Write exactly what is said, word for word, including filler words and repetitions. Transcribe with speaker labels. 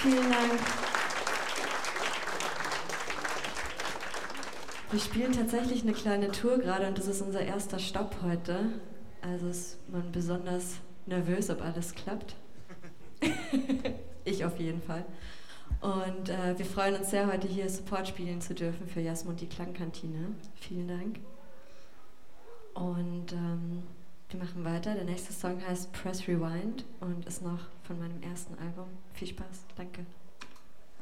Speaker 1: Vielen Dank. Wir spielen tatsächlich eine kleine Tour gerade und das ist unser erster Stopp heute. Also ist man besonders nervös, ob alles klappt. Ich auf jeden Fall. Und äh, wir freuen uns sehr, heute hier Support spielen zu dürfen für Jasmund die Klangkantine. Vielen Dank. Und ähm, wir machen weiter. Der nächste Song heißt Press Rewind und ist noch von meinem ersten Album. Viel Spaß. Danke.